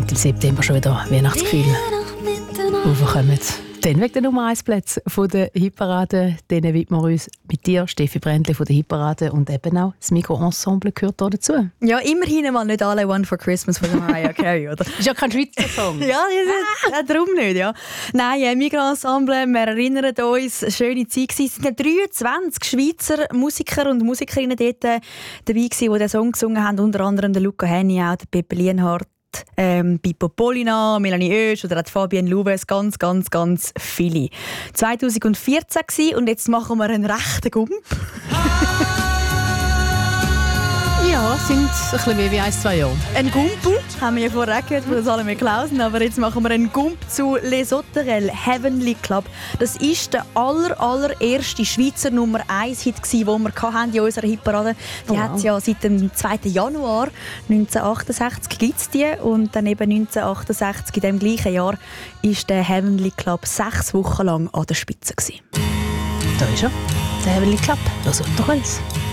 Ende September schon wieder Weihnachtsgefühl aufkommen. Dann wegen der Nummer 1 Plätze von der Hitparade. Denen widmen wir uns mit dir, Steffi Brändli von der Hitparade. Und eben auch das Migros-Ensemble gehört hier dazu. Ja, immerhin mal nicht alle «One for Christmas» von der Mariah Carey, oder? Ist ja kein Schweizer Song. Ja, darum nicht, ja. Nein, Migros-Ensemble, wir erinnern uns, schöne Zeit gewesen. Es waren 23 Schweizer Musiker und Musikerinnen dort dabei gewesen, die den Song gesungen haben. Unter anderem der Luca Henny, auch der Pepe Lienhardt, Pippo Polina, Melanie Oesch oder auch Fabienne Louves, ganz viele. 2014 gewesen, und jetzt machen wir einen rechten Gump. Ja, sind ein bisschen mehr wie 1-2 Jahre. Ein Gumpu, haben wir ja vorher gehört von Salome Klausen, aber jetzt machen wir einen Gump zu Les Sauterelles, Heavenly Club. Das war der allererste Schweizer Nummer 1 Hit, den wir in unserer Hitparade. Die hat es ja seit dem 2. Januar 1968 gibt's die, und dann eben 1968, in dem gleichen Jahr, ist der Heavenly Club 6 Wochen lang an der Spitze gewesen. Da ist er, der Heavenly Club, Les Sauterelles.